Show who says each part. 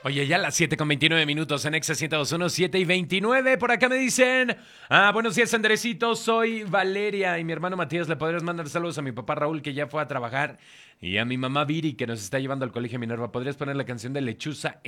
Speaker 1: Oye, ya las 7:29 en Exa 102.1, 7:29. Por acá me dicen, buenos días, Andresito, soy Valeria y mi hermano Matías. ¿Le podrías mandar saludos a mi papá Raúl, que ya fue a trabajar, y a mi mamá Viri, que nos está llevando al colegio Minerva? ¿Podrías poner la canción de Lechuza